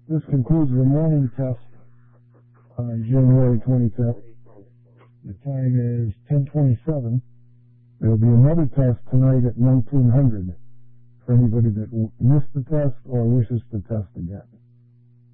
This concludes the morning test on January 25th. The time is 10:27. There will be another test tonight at 1900 for anybody that missed the test or wishes to test again.